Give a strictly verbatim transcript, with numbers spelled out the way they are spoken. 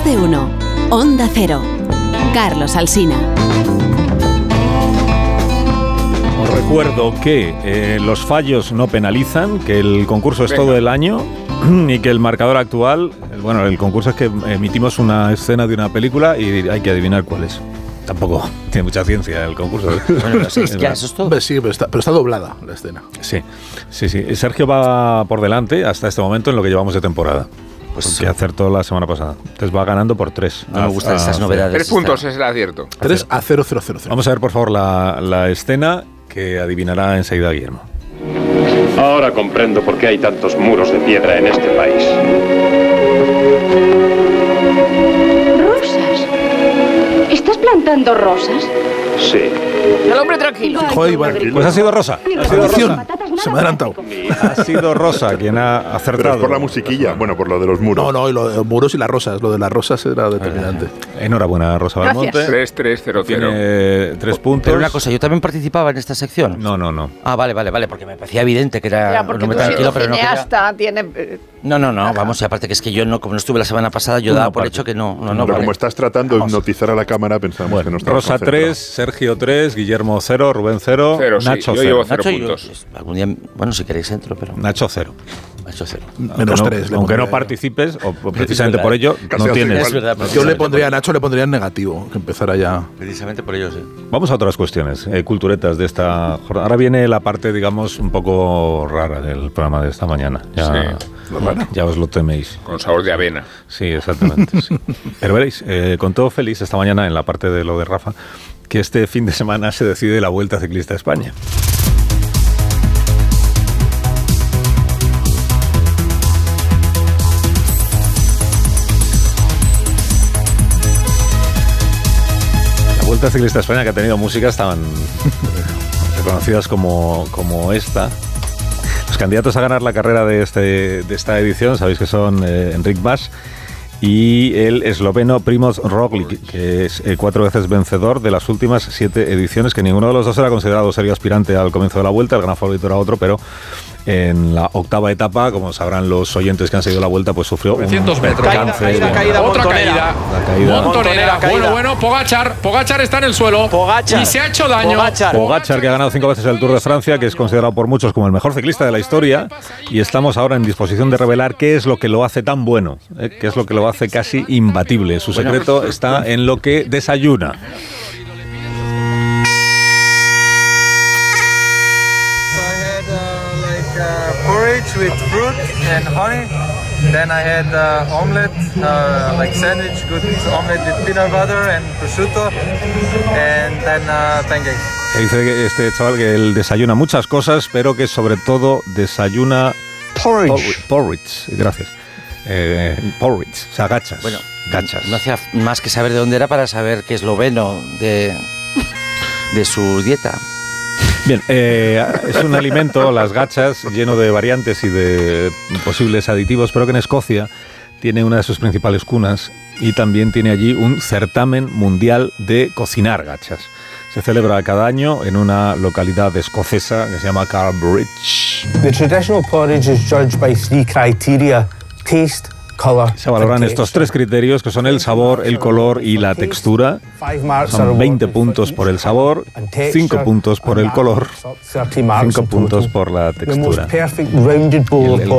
Más de uno. Onda Cero. Carlos Alsina. Os recuerdo que eh, los fallos no penalizan, que el concurso es Venga. todo el año y que el marcador actual, bueno, el concurso es que emitimos una escena de una película y hay que adivinar cuál es. Tampoco tiene mucha ciencia el concurso. Bueno, sí, ya, eso es todo. Sí, pero está, pero está doblada la escena. Sí, sí, sí. Sergio va por delante hasta este momento en lo que llevamos de temporada. Pues porque sí. acertó la semana pasada. Entonces va ganando por tres. No me gustan esas novedades. Tres puntos es el acierto. Tres a cero, cero, cero, cero. Vamos a ver, por favor, la, la escena que adivinará enseguida Guillermo. Ahora comprendo por qué hay tantos muros de piedra en este país. ¿Rosas? ¿Estás plantando rosas? Sí. El hombre tranquilo. Joder, Iván. Pues ha sido Rosa. Ha sido Rosa. Se me ha adelantado. Ha sido Rosa quien ha acertado. Pero es por la musiquilla, bueno, por lo de los muros. No, no, y lo de los muros y las rosas. Lo de las rosas era determinante. Eh, enhorabuena, Rosa Belmonte. tres tres cero cero. Tiene tres puntos. Pero una cosa, ¿yo también participaba en esta sección? No, no, no. Ah, vale, vale, vale, porque me parecía evidente que era... Ya, porque no me tú tranquilo, pero no cineasta, tiene... No, no, no, vamos, y aparte que es que yo no, como no estuve la semana pasada, yo daba por hecho que no, no, no. Pero Vale. como estás tratando de hipnotizar a la cámara, pensamos Bueno, que no estás Rosa tres, Sergio tres, Guillermo cero, Rubén cero, Cero, sí, Nacho yo cero. llevo cero Nacho, puntos. yo, algún día, bueno, si queréis entro, pero... Nacho cero. Nacho cero. Menos aunque tres. No, aunque no participes, o precisamente por ello, Casi no al tienes. Es verdad, Yo le pondría a Nacho, le pondría en negativo, que empezara ya. Precisamente por ello, sí. Vamos a otras cuestiones, eh, culturetas de esta jornada. Ahora viene la parte, digamos, un poco rara del programa de esta mañana. Ya, Sí. ya os lo teméis. Con sabor de avena. Sí, exactamente. Sí. Pero veréis, eh, con todo feliz esta mañana en la parte de lo de Rafa, que este fin de semana se decide la Vuelta Ciclista a España. La Vuelta Ciclista a España, que ha tenido músicas tan reconocidas como, como esta. Los candidatos a ganar la carrera de, este, de esta edición, sabéis que son eh, Enric Mas y el esloveno Primož Roglič, que es eh, cuatro veces vencedor de las últimas siete ediciones, que ninguno de los dos era considerado serio aspirante al comienzo de la Vuelta. El gran favorito era otro, pero en la octava etapa, como sabrán los oyentes que han seguido la Vuelta, pues sufrió novecientos un metros. percance. Caída, caída, caída, otra caída. La caída. Montonera. Bueno, bueno, Pogačar. Pogačar está en el suelo. Pogačar. Y se ha hecho daño. Pogačar. Pogačar, que ha ganado cinco veces el Tour de Francia, que es considerado por muchos como el mejor ciclista de la historia, y estamos ahora en disposición de revelar qué es lo que lo hace tan bueno, ¿eh? Qué es lo que lo hace casi imbatible. Su secreto está en lo que desayuna. Porridge with fruit and honey. Then I had uh, omelette, uh, like sandwich, good omelette with peanut butter and prosciutto, and then uh, pancakes. Dice que este chaval que él desayuna muchas cosas, pero que sobre todo desayuna porridge. Porridge, gracias. Eh, porridge, o sea, gachas. Bueno, gachas. No hacía más que saber de dónde era para saber que esloveno de, de su dieta. Bien, eh, es un alimento, las gachas, lleno de variantes y de posibles aditivos, pero que en Escocia tiene una de sus principales cunas y también tiene allí un certamen mundial de cocinar gachas. Se celebra cada año en una localidad escocesa que se llama Carbridge. The traditional porridge is judged by three criteria: taste, color. Se valoran estos tres criterios, que son el sabor, el color y la textura. Son veinte puntos por el sabor, cinco puntos por el color, cinco puntos por la textura. El, el